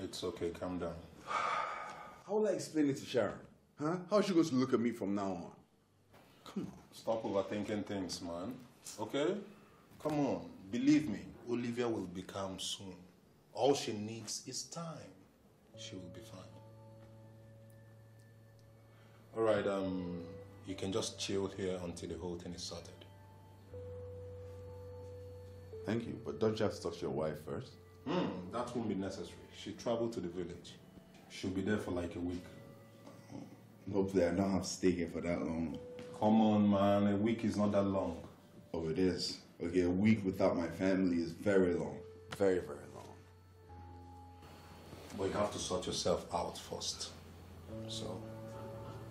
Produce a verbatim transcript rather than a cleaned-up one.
It's okay, calm down. How will I explain it to Sharon? Huh? How is she going to look at me from now on? Come on. Stop overthinking things, man. Okay? Come on. Believe me, Olivia will be calm soon. All she needs is time. She will be fine. Alright, um, you can just chill here until the whole thing is sorted. Thank you, but don't you have to talk to your wife first? Hmm, that won't be necessary. She traveled to the village. She'll be there for like a week. Hopefully I don't have to stay here for that long. Come on, man. A week is not that long. Oh, it is. Okay, a week without my family is very long. Very, very long. But you have to sort yourself out first. So...